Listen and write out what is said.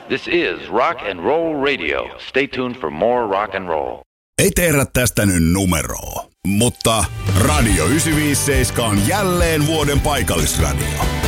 This is Rock and Roll Radio. Stay tuned for more rock and roll. Ei tehdä tästä nyt numeroa, mutta Radio 957 on jälleen vuoden paikallisradio.